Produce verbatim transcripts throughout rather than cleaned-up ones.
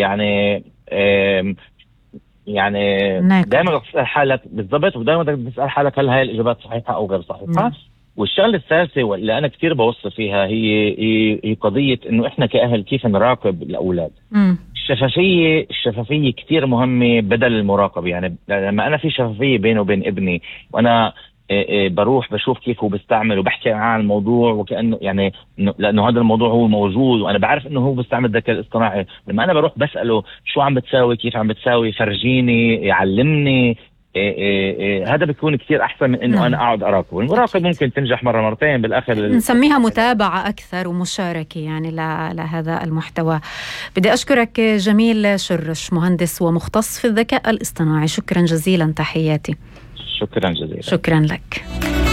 يعني يعني دائما تسأل حالك بالضبط، ودائما بدك تسأل حالك هل هاي الإجابات صحيحة أو غير صحيحة. م. والشغلة الثالثة واللي أنا كتير بوصي فيها هي هي قضية إنه إحنا كأهل كيف نراقب الأولاد. م. الشفافية الشفافية كتير مهمة بدل المراقبة. يعني لما أنا في شفافية بينه وبين ابني، وأنا بروح بشوف كيف هو بيستعمل وبحكي معاه عن الموضوع وكأنه يعني لأنه هذا الموضوع هو موجود وأنا بعرف إنه هو بيستعمل الذكاء الاصطناعي. لما أنا بروح بسأله شو عم بتساوي، كيف عم بتساوي، فرجيني، يعلمني، إيه إيه إيه هذا بيكون كتير أحسن من إنه نعم. أنا أقعد أراقب. والمراقب ممكن تنجح مرة مرتين، بالآخر نسميها متابعة أكثر ومشاركة يعني لهذا المحتوى. بدي أشكرك جميل شرش، مهندس ومختص في الذكاء الاصطناعي، شكرا جزيلا، تحياتي. شكرا جزيلا. شكرا لك.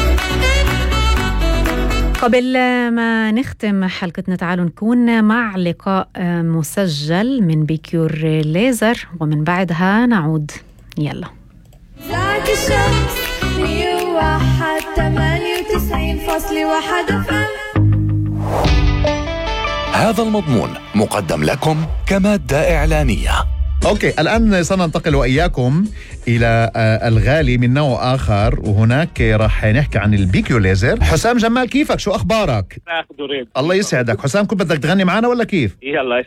قبل ما نختم حلقتنا تعالوا نكون مع لقاء مسجل من بيكيور ليزر ومن بعدها نعود. يلا. ذاك الشمس مية وواحد ثمانية وتسعين فاصلة واحد اف ام. هذا المضمون مقدم لكم كمادة إعلانية. أوكي، الآن سننتقل وإياكم إلى الغالي من نوع آخر، وهناك راح نحكي عن البيكيو ليزر. حسام جمال، كيفك؟ شو أخبارك؟ الله يسعدك. حسام، كنت بدك تغني معنا ولا كيف؟ يلا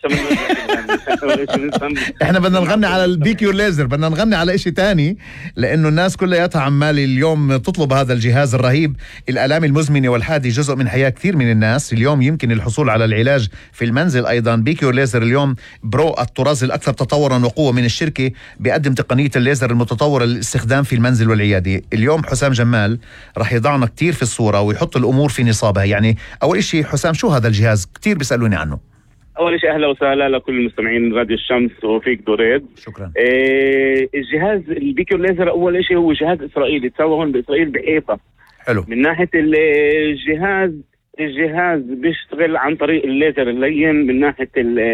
احنا بدنا نغني على البيكيو ليزر، بدنا نغني على إشي تاني، لأنه الناس كلها عمال اليوم تطلب هذا الجهاز الرهيب. الآلام المزمنة والحادة جزء من حياة كثير من الناس. اليوم يمكن الحصول على العلاج في المنزل أيضا. بيكيو ليزر اليوم برو الطراز الأكثر تطورا وقوة من الشركة، بيقدم تقنية الليزر المتطورة للاستخدام في المنزل والعيادة. اليوم حسام جمال رح يضعنا كتير في الصورة ويحط الأمور في نصابها. يعني أول شيء حسام، شو هذا الجهاز؟ كتير بيسألوني عنه. أول شيء أهلا وسهلا لكل المستمعين راديو الشمس وفيك دوريد. شكرا. إيه الجهاز البيكيو ليزر أول شيء هو جهاز إسرائيلي تسوى هون بإسرائيل بحيفا. حلو. من ناحية الجهاز الجهاز بيشتغل عن طريق الليزر اللين. من ناحية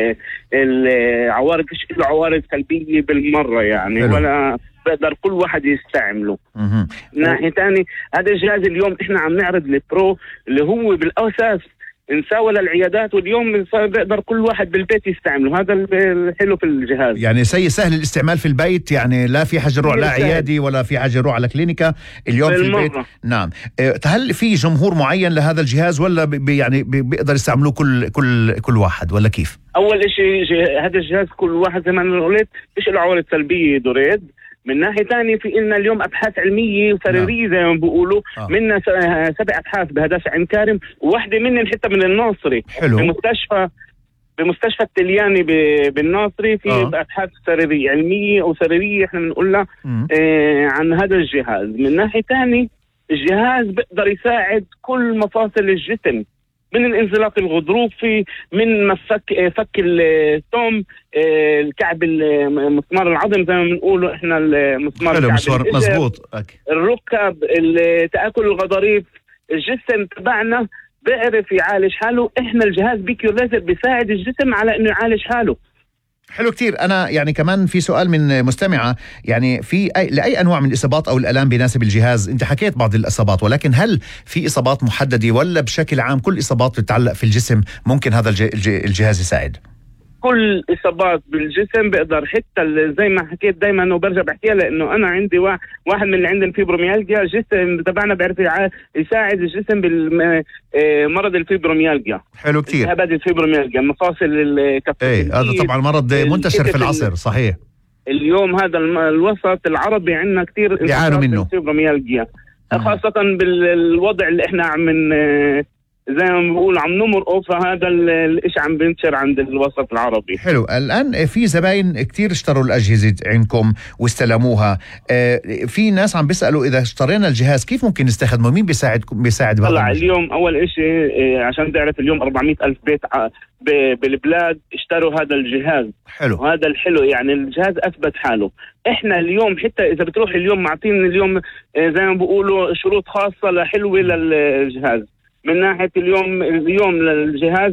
العوارض فيش له عوارض سلبية بالمرة يعني. حلو. ولا بقدر كل واحد يستعمله. من ناحية تاني هذا الجهاز اليوم احنا عم نعرض البرو اللي هو بالأساس نساوي للعيادات، واليوم بيقدر كل واحد بالبيت يستعمله. هذا الحلو في الجهاز، يعني سي سهل الاستعمال في البيت، يعني لا في حاجة يروح لا عيادي ولا في حاجة يروح على كلينيكا اليوم في البيت. نعم. هل في جمهور معين لهذا الجهاز ولا بي يعني بيقدر يستعملوه كل كل كل واحد ولا كيف؟ اول شيء هذا الجهاز كل واحد زي ما انا قلت فيش له عوارض سلبية دوريد. من ناحية تانية في لنا اليوم أبحاث علمية وسريرية زي ما بيقولوا. آه. منا سبع أبحاث بهدف عين كارم، وواحدة منهم حتى من الناصري. حلو. بمستشفى بمستشفى التلياني بالناصري في آه. أبحاث سريرية علمية أو سريرية احنا بنقولها آه عن هذا الجهاز. من ناحية تانية الجهاز بيقدر يساعد كل مفاصل الجسم، من الانزلاق الغضروفي، من مفك فك الثوم، الكعب، مسمار العظم زي ما بنقوله احنا، المسمار الكعب، مزبوط، الركب، تآكل الغضاريف. الجسم تبعنا بيعرف يعالج حاله. احنا الجهاز بيكيو ليزر بيساعد الجسم على انه يعالج حاله. حلو كتير. أنا يعني كمان في سؤال من مستمعة، يعني في أي لأي أنواع من الإصابات أو الآلام بيناسب الجهاز؟ أنت حكيت بعض الإصابات، ولكن هل في إصابات محددة ولا بشكل عام كل إصابات بتتعلق في الجسم ممكن هذا الجهاز يساعد؟ كل إصابات بالجسم بقدر، حتى زي ما حكيت دايما وبرجع بحكيها لأنه أنا عندي واحد من اللي عندهم فيبروميالجيا، الجسم تبعنا بيعرف يساعد الجسم بالمرض الفيبروميالجيا. حلو كتير. هذا الفيبروميالجيا مفاصل الكبسولة. ايه هذا طبعا مرض منتشر في العصر. صحيح. اليوم هذا الوسط العربي عندنا كتير يعانوا منه الفيبروميالجيا، خاصة بالوضع اللي احنا عم زي ما بقول عم نمرقه، فهذا الاشي عم بينتشر عند الوسط العربي. حلو. الآن في زباين كتير اشتروا الأجهزة عندكم واستلموها. في ناس عم بيسألوا إذا اشترينا الجهاز كيف ممكن نستخدمه؟ مين بيساعد بيساعد طلع اليوم أول إشي عشان تعرف اليوم أربعمائة ألف بيت بالبلاد اشتروا هذا الجهاز. حلو. وهذا الحلو يعني الجهاز أثبت حاله. إحنا اليوم حتى إذا بتروح اليوم معطين اليوم زي ما بقولوا شروط خاصة لحلوة للجهاز. من ناحية اليوم اليوم للجهاز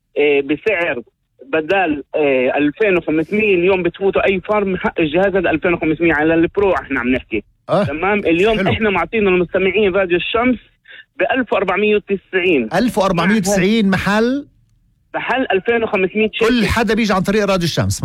بسعر بدل ألفين وخمسمائة اليوم بتفوتوا أي فارم حق الجهاز هذا ألفين وخمسمائة على البرو احنا عم نحكي. آه. تمام. اليوم حلو. احنا معطينا المستمعين راديو الشمس ب ألف وأربعمائة وتسعين ألف وأربعمائة وتسعين محل محل ألفين وخمسمائة. كل حدا بيجي عن طريق راديو الشمس.